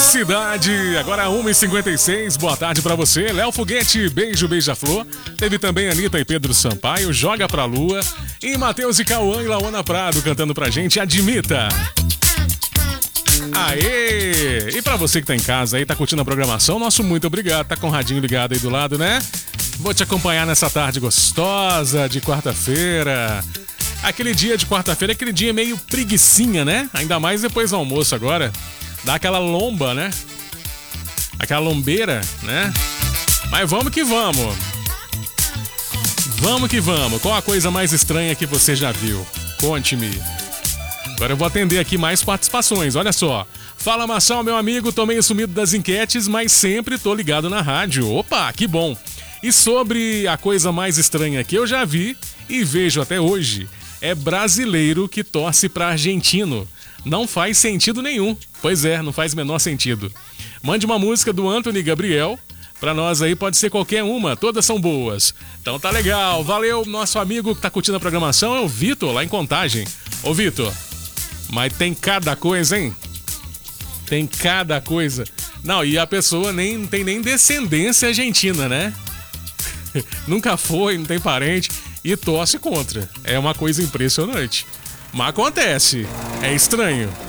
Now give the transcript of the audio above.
Cidade, agora 1h56, boa tarde pra você. Léo Foguete, beijo, beija-flor. Teve também Anitta e Pedro Sampaio, Joga Pra Lua. E Matheus e Cauã e Laona Prado cantando pra gente, Admita. Aê! E pra você que tá em casa aí, tá curtindo a programação, nosso muito obrigado. Tá com o radinho ligado aí do lado, né? Vou te acompanhar nessa tarde gostosa de quarta-feira. Aquele dia de quarta-feira, aquele dia meio preguicinha, né? Ainda mais depois do almoço agora. Dá aquela lomba, né? Aquela lombeira, né? Mas vamos que vamos. Vamos que vamos. Qual a coisa mais estranha que você já viu? Conte-me. Agora eu vou atender aqui mais participações, olha só. Fala, Marçal, meu amigo, tô meio sumido das enquetes, mas sempre tô ligado na rádio. Opa, que bom. E sobre a coisa mais estranha que eu já vi e vejo até hoje, é brasileiro que torce pra argentino. Não faz sentido nenhum. Pois é, não faz o menor sentido. Mande uma música do Anthony Gabriel. Pra nós aí pode ser qualquer uma, todas são boas. Então tá legal, valeu. Nosso amigo que tá curtindo a programação é o Vitor, lá em Contagem. Ô Vitor, mas tem cada coisa, hein? Tem cada coisa. Não, e a pessoa não tem nem descendência argentina, né? Nunca foi, não tem parente e torce contra. É uma coisa impressionante. Mas acontece. É estranho.